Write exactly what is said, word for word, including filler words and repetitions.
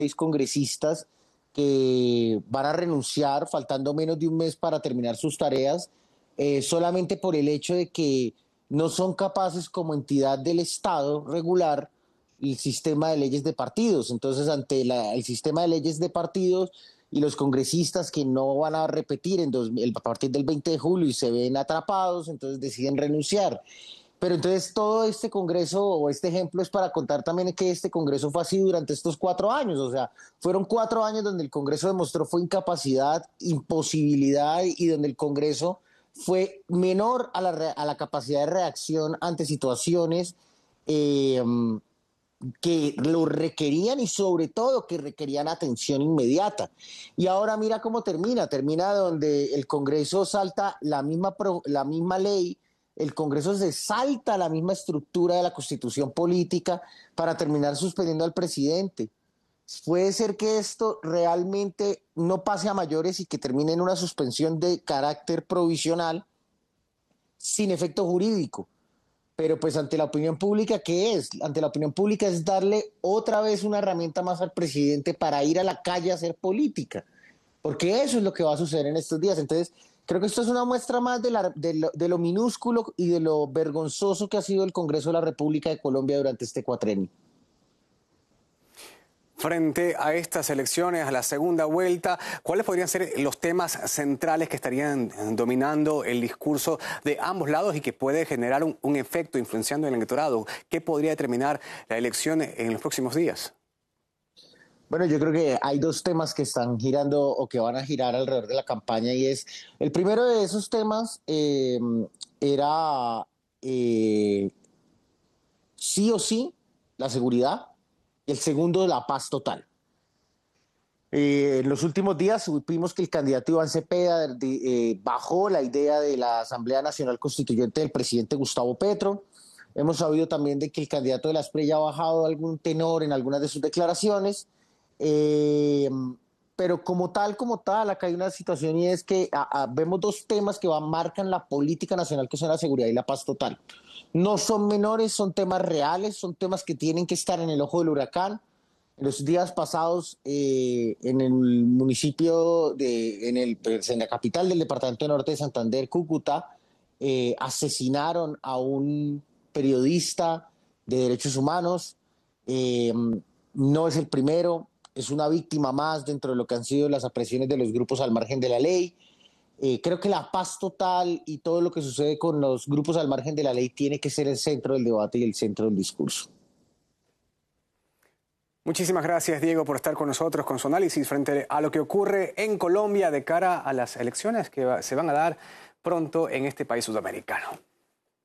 seis congresistas que van a renunciar faltando menos de un mes para terminar sus tareas, eh, solamente por el hecho de que no son capaces como entidad del Estado regular el sistema de leyes de partidos. Entonces, ante la, el sistema de leyes de partidos y los congresistas que no van a repetir en dos, el, a partir del veinte de julio y se ven atrapados, entonces deciden renunciar. Pero entonces todo este Congreso o este ejemplo es para contar también que este Congreso fue así durante estos cuatro años. O sea, fueron cuatro años donde el Congreso demostró fue incapacidad, imposibilidad y donde el Congreso fue menor a la, a la capacidad de reacción ante situaciones eh, que lo requerían y sobre todo que requerían atención inmediata. Y ahora mira cómo termina, termina donde el Congreso salta la misma, pro, la misma ley, el Congreso se salta la misma estructura de la Constitución política para terminar suspendiendo al presidente. Puede ser que esto realmente no pase a mayores y que termine en una suspensión de carácter provisional sin efecto jurídico. Pero pues ante la opinión pública, ¿qué es? Ante la opinión pública es darle otra vez una herramienta más al presidente para ir a la calle a hacer política, porque eso es lo que va a suceder en estos días. Entonces, creo que esto es una muestra más de, la, de, lo, de lo minúsculo y de lo vergonzoso que ha sido el Congreso de la República de Colombia durante este cuatrenio. Frente a estas elecciones, a la segunda vuelta, ¿cuáles podrían ser los temas centrales que estarían dominando el discurso de ambos lados y que puede generar un, un efecto influenciando el electorado? ¿Qué podría determinar la elección en los próximos días? Bueno, yo creo que hay dos temas que están girando o que van a girar alrededor de la campaña y es, el primero de esos temas eh, era eh, sí o sí la seguridad. El segundo, la paz total. Eh, en los últimos días supimos que el candidato Iván Cepeda de, eh, bajó la idea de la Asamblea Nacional Constituyente del presidente Gustavo Petro. Hemos sabido también de que el candidato de la Esprella ya ha bajado algún tenor en algunas de sus declaraciones. Eh, pero como tal, como tal, acá hay una situación y es que a, a, vemos dos temas que van, marcan la política nacional, que son la seguridad y la paz total. No son menores, son temas reales, son temas que tienen que estar en el ojo del huracán. En los días pasados, eh, en el municipio, de, en, el, pues, en la capital del departamento de Norte de Santander, Cúcuta, eh, asesinaron a un periodista de derechos humanos. Eh, no es el primero, es una víctima más dentro de lo que han sido las apresiones de los grupos al margen de la ley. Eh, creo que la paz total y todo lo que sucede con los grupos al margen de la ley tiene que ser el centro del debate y el centro del discurso. Muchísimas gracias, Diego, por estar con nosotros con su análisis frente a lo que ocurre en Colombia de cara a las elecciones que se van a dar pronto en este país sudamericano.